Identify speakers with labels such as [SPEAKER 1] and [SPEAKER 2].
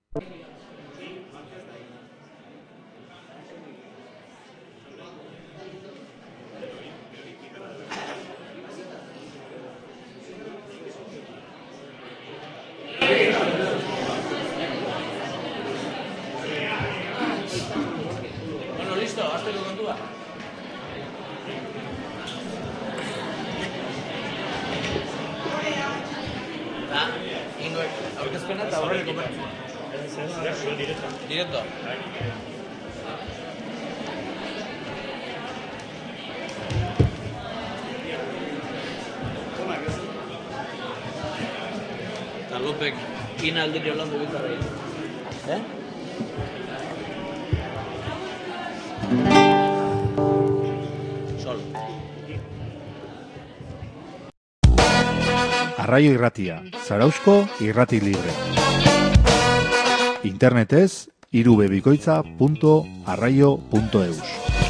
[SPEAKER 1] Bueno, listo, hasteko kontua. Ingo, aurkezpena eta horrela komertzua. Directo. Eta Lopek ina aldiri holan mugitarra egin. Sol.
[SPEAKER 2] Arraio Irratia, Zarauzko irrati libre. Internetez, irubebikoitza.arraio.eus.